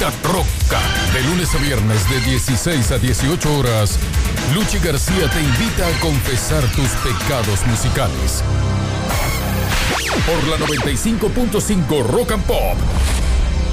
La Roca. De lunes a viernes de 16 a 18 horas, Luchi García te invita a confesar tus pecados musicales. Por la 95.5 Rock and Pop.